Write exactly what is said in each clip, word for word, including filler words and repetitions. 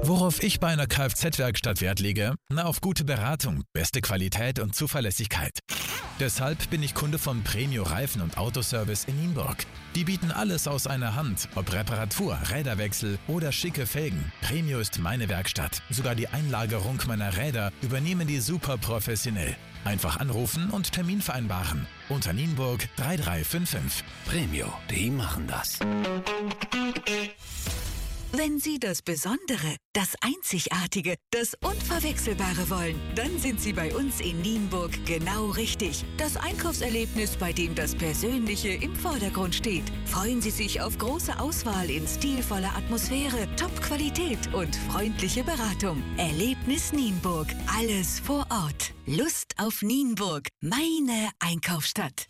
Worauf ich bei einer Kfz-Werkstatt Wert lege? Na, auf gute Beratung, beste Qualität und Zuverlässigkeit. Deshalb bin ich Kunde von Premio Reifen- und Autoservice in Nienburg. Die bieten alles aus einer Hand, ob Reparatur, Räderwechsel oder schicke Felgen. Premio ist meine Werkstatt. Sogar die Einlagerung meiner Räder übernehmen die super professionell. Einfach anrufen und Termin vereinbaren. Unter Nienburg drei drei fünf fünf. Premio, die machen das. Wenn Sie das Besondere, das Einzigartige, das Unverwechselbare wollen, dann sind Sie bei uns in Nienburg genau richtig. Das Einkaufserlebnis, bei dem das Persönliche im Vordergrund steht. Freuen Sie sich auf große Auswahl in stilvoller Atmosphäre, Top-Qualität und freundliche Beratung. Erlebnis Nienburg, alles vor Ort. Lust auf Nienburg, meine Einkaufsstadt.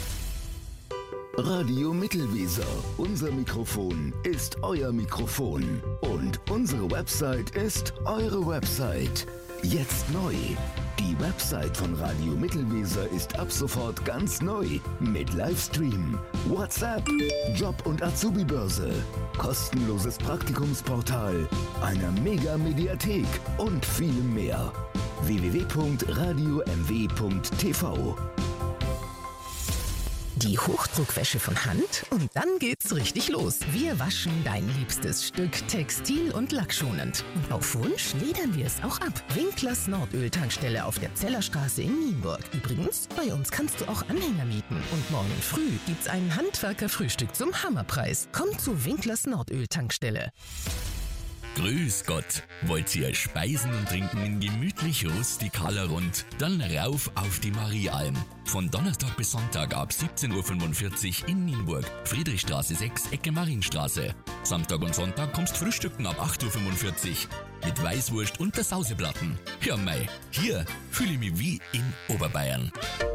Radio Mittelweser. Unser Mikrofon ist euer Mikrofon. Und unsere Website ist eure Website. Jetzt neu. Die Website von Radio Mittelweser ist ab sofort ganz neu. Mit Livestream, WhatsApp, Job- und Azubi-Börse, kostenloses Praktikumsportal, einer Mega-Mediathek und vielem mehr. w w w punkt radio m w punkt t v. Die Hochdruckwäsche von Hand und dann geht's richtig los. Wir waschen dein liebstes Stück textil- und lackschonend. Und auf Wunsch ledern wir es auch ab. Winklers Nordöl-Tankstelle auf der Zellerstraße in Nienburg. Übrigens, bei uns kannst du auch Anhänger mieten. Und morgen früh gibt's ein Handwerkerfrühstück zum Hammerpreis. Komm zu Winklers Nordöl-Tankstelle. Grüß Gott. Wollt ihr Speisen und Trinken in gemütlich rustikaler Rund? Dann rauf auf die Mariaalm. Von Donnerstag bis Sonntag ab siebzehn Uhr fünfundvierzig in Nienburg. Friedrichstraße sechs, Ecke Marienstraße. Samstag und Sonntag kommst frühstücken ab acht Uhr fünfundvierzig. Mit Weißwurst und der Sauseplatten. Ja mei, hier fühle ich mich wie in Oberbayern.